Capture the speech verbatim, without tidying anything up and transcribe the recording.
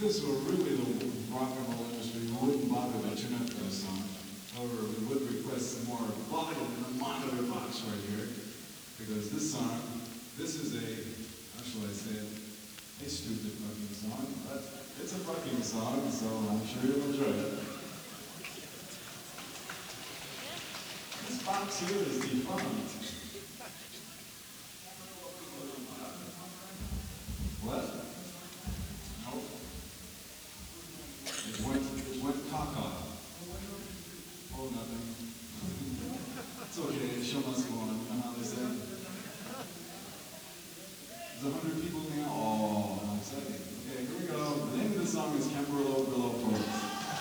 this were really the rock and roll industry, we wouldn't bother to tune up this song. However, we would request some more volume in the monitor box right here, because this song, this is a, how shall I say it, a stupid fucking song, but it's a fucking song, so I'm sure you'll enjoy it. This box here is defunct. What? Nope. It went, it went caca. Oh, nothing. It's okay, she'll must